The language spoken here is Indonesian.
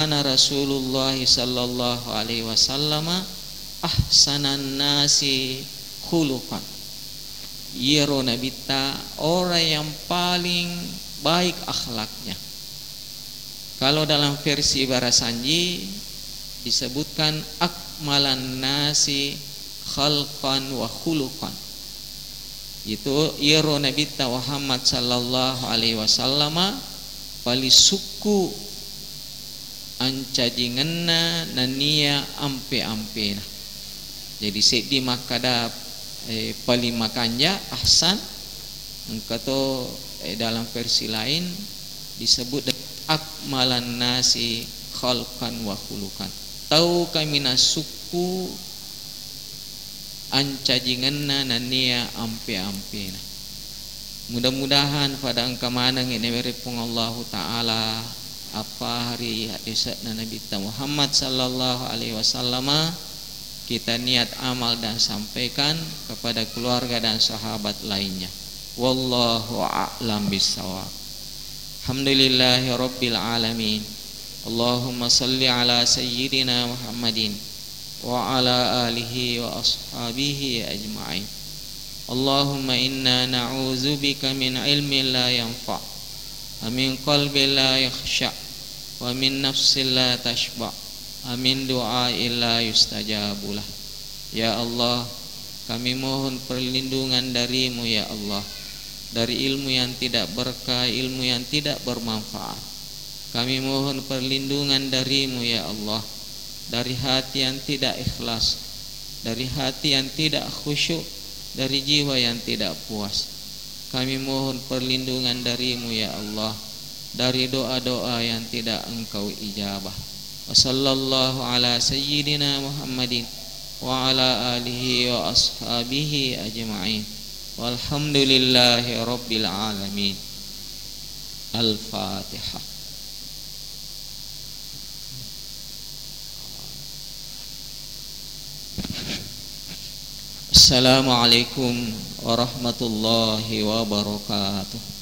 kana Rasulullah sallallahu alaihi wasallam ahsanan nasi khuluqan. Yero nabita orang yang paling baik akhlaknya. Kalau dalam versi Barasanji disebutkan akmalan nasi khalqan wa khuluqan. Itu yero nabita Muhammad sallallahu alaihi wasallam pali suku ancajingenna nania ampe-ampena. Jadi sedi makada pali makanja ahsan engkato dalam versi lain disebut akmalan nasi khalqan wa khuluqan. Tau kami suku ancajingenna nania ampe-ampena. Mudah-mudahan pada angka manang ini beripung Allah Ta'ala apa hari hadis Nabi Muhammad sallallahu alaihi wasallam kita niat amal dan sampaikan kepada keluarga dan sahabat lainnya. Wallahu a'lam bissawab. Alhamdulillahi rabbil alamin. Allahumma salli ala sayyidina Muhammadin wa ala alihi wa ashabihi ajma'in. Allahumma inna na'udzubika min ilmin la yanfa' wa min qalbin la yakhsha' wa min nafsin la tashba' wa min du'ain la yustajabulah. Ya Allah, kami mohon perlindungan darimu ya Allah, dari ilmu yang tidak berkah, ilmu yang tidak bermanfaat. Kami mohon perlindungan darimu ya Allah, dari hati yang tidak ikhlas, dari hati yang tidak khusyuk, dari jiwa yang tidak puas. Kami mohon perlindungan darimu ya Allah, dari doa-doa yang tidak engkau ijabah. Wa sallallahu ala sayyidina Muhammadin wa ala alihi wa ashabihi ajma'in. Walhamdulillahi rabbil alamin. Al-Fatihah. Assalamualaikum warahmatullahi wabarakatuh.